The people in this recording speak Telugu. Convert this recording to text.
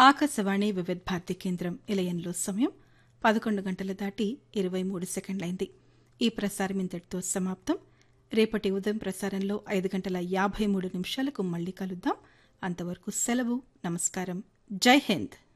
ఆకాశవాణి వివిధ భారతి కేంద్రం నిలయంలో సమయం 11 గంటలు దాటి 23 సెకండ్లైంది. ఈ ప్రసారం ఇంతటితో సమాప్తం. రేపటి ఉదయం ప్రసారంలో 5:53 మళ్ళీ కలుద్దాం. అంతవరకు సెలవు. నమస్కారం. జై హింద్.